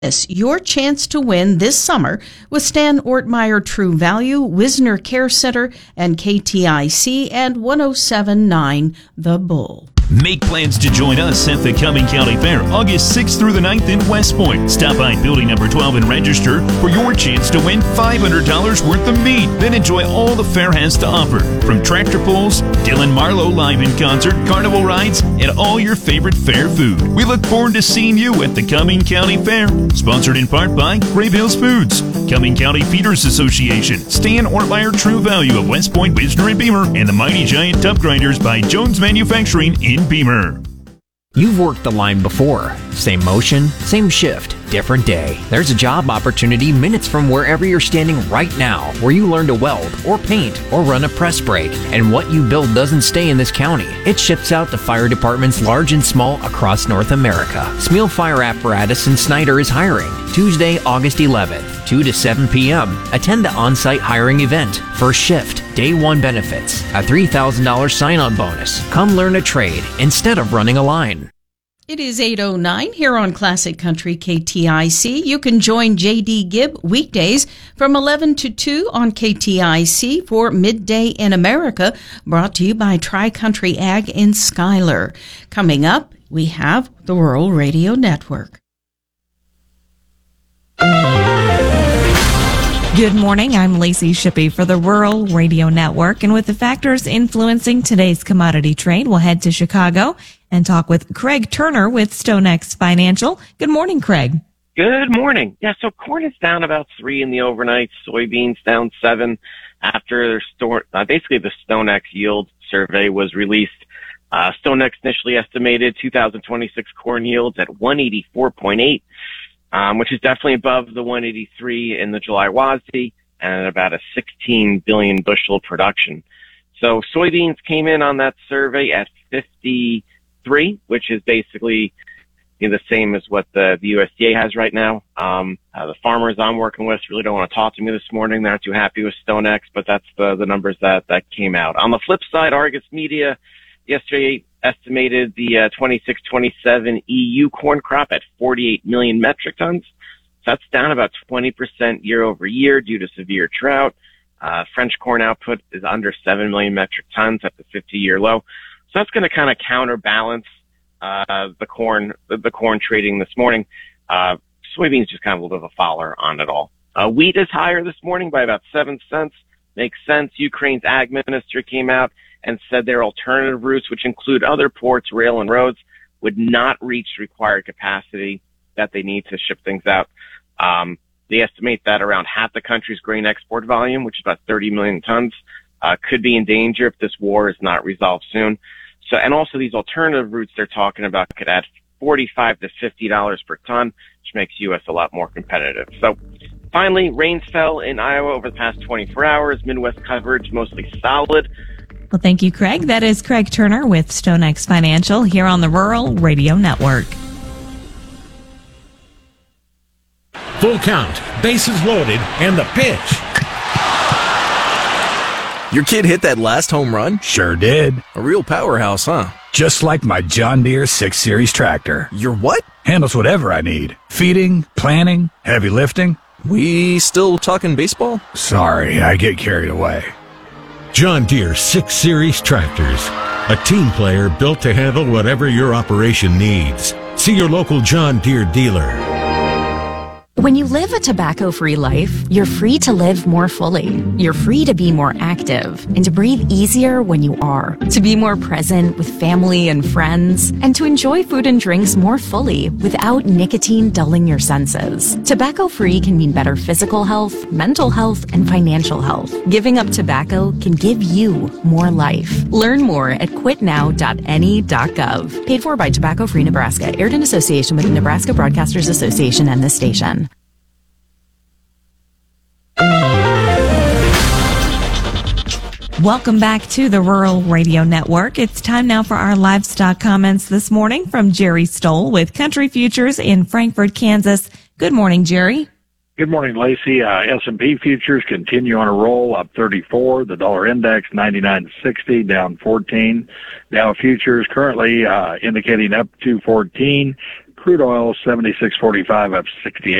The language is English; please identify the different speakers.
Speaker 1: Miss your chance to win this summer with Stan Ortmeyer True Value, Wisner Care Center, and KTIC and 107.9 The Bull.
Speaker 2: Make plans to join us at the Cumming County Fair, August 6th through the 9th in West Point. Stop by building number 12 and register for your chance to win $500 worth of meat. Then enjoy all the fair has to offer, from tractor pulls, Dylan Marlowe live in concert, carnival rides, and all your favorite fair food. We look forward to seeing you at the Cumming County Fair. Sponsored in part by Brave Hills Foods, Cumming County Feeders Association, Stan Ortmeyer True Value of West Point, Wisner, and Beamer, and the Mighty Giant Tub Grinders by Jones Manufacturing in Beamer.
Speaker 3: You've worked the line before. Same motion, same shift, different day. There's a job opportunity minutes from wherever you're standing right now, where you learn to weld or paint or run a press brake. And what you build doesn't stay in this county. It ships out to fire departments large and small across North America. Smeal Fire Apparatus in Snyder is hiring. Tuesday, August 11th, 2 to 7 p.m. Attend the on-site hiring event. First shift, day one benefits, a $3,000 sign-on bonus. Come learn a trade instead of running a line.
Speaker 1: It is 8:09 here on Classic Country KTIC. You can join J.D. Gibb weekdays from 11 to 2 on KTIC for Midday in America, brought to you by Tri-Country Ag in Schuyler. Coming up, we have the Rural Radio Network.
Speaker 4: Good morning, I'm Lacey Shippey for the Rural Radio Network, and with the factors influencing today's commodity trade, we'll head to Chicago and talk with Craig Turner with StoneX Financial. Good morning, Craig.
Speaker 5: Good morning. Yeah, so corn is down about 3 in the overnight, soybeans down 7 after basically the StoneX yield survey was released. StoneX initially estimated 2026 corn yields at 184.8. Which is definitely above the 183 in the July WASDE and about a 16 billion bushel production. So soybeans came in on that survey at 53, which is basically the same as what the USDA has right now. The farmers I'm working with really don't want to talk to me this morning. They're not too happy with StoneX, but that's the numbers that came out. On the flip side, Argus Media yesterday estimated the 26-27 EU corn crop at 48 million metric tons. So that's down about 20% year over year due to severe drought. French corn output is under 7 million metric tons at the 50-year low. So that's going to kind of counterbalance the corn trading this morning. Soybeans just kind of a little bit of a follower on it all. Wheat is higher this morning by about 7 cents. Makes sense. Ukraine's ag minister came out and said their alternative routes, which include other ports, rail, and roads, would not reach required capacity that they need to ship things out. They estimate that around half the country's grain export volume, which is about 30 million tons, could be in danger if this war is not resolved soon. So, and also these alternative routes they're talking about could add $45 to $50 per ton, which makes U.S. a lot more competitive. So, finally, rains fell in Iowa over the past 24 hours. Midwest coverage mostly solid.
Speaker 4: Well, thank you, Craig. That is Craig Turner with StoneX Financial here on the Rural Radio Network.
Speaker 6: Full count, bases loaded, and the pitch.
Speaker 7: Your kid hit that last home run?
Speaker 8: Sure did.
Speaker 7: A real powerhouse, huh?
Speaker 8: Just like my John Deere 6 Series tractor.
Speaker 7: Your what?
Speaker 8: Handles whatever I need. Feeding, planting, heavy lifting.
Speaker 7: We still talking baseball?
Speaker 8: Sorry, I get carried away.
Speaker 6: John Deere 6 Series tractors. A team player built to handle whatever your operation needs. See your local John Deere dealer.
Speaker 9: When you live a tobacco-free life, you're free to live more fully. You're free to be more active and to breathe easier when you are. To be more present with family and friends and to enjoy food and drinks more fully without nicotine dulling your senses. Tobacco-free can mean better physical health, mental health, and financial health. Giving up tobacco can give you more life. Learn more at quitnow.ne.gov. Paid for by Tobacco Free Nebraska. Aired in association with the Nebraska Broadcasters Association and this station.
Speaker 4: Welcome back to the Rural Radio Network. It's time now for our livestock comments this morning from Jerry Stoll with Country Futures in Frankfort, Kansas. Good morning, Jerry.
Speaker 10: Good morning, Lacey. S&P futures continue on a roll, up 34. The dollar index 99.60, down 14. Dow futures currently indicating up 214. Crude oil 76.45 up 68.